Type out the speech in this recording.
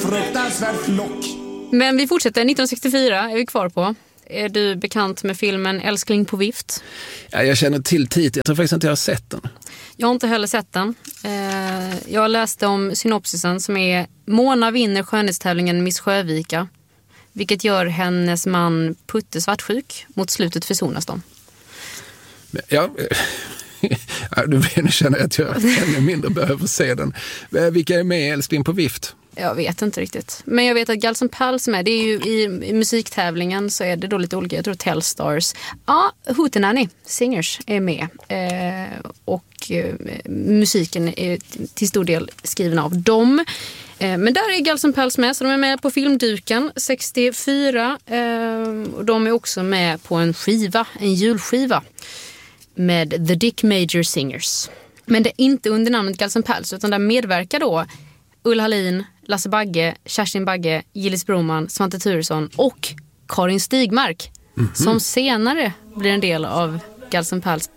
fruktansvärt flock. Men vi fortsätter, 1964 är vi kvar på. Är du bekant med filmen Älskling på vift? Ja, jag känner till titeln. Jag tror faktiskt inte jag har sett den. Jag har inte heller sett den. Jag läste om synopsisen som är: Mona vinner skönhetstävlingen Miss Sjövika, vilket gör hennes man Putte svartsjuk. Mot slutet försonas de. Ja, nu känner jag att jag ännu mindre behöver se den. Vilka är med i Älskling på vift? Jag vet inte riktigt. Men jag vet att Guls N' Pals med. Det är ju i musiktävlingen så är det då lite olika. Jag tror Tellstars. Ja, Hootenanny Singers är med. Och musiken är till stor del skriven av dem. Men där är Guls N' Pals med. Så de är med på filmduken 64. Och de är också med på en julskiva. Med The Dick Major Singers. Men det är inte under namnet Guls N' Pals, utan där medverkar då Ulla Hallin, Lasse Bagge, Kerstin Bagge, Gillis Broman, Svante Thuresson och Karin Stigmark, som senare blir en del av Guls N' Pals.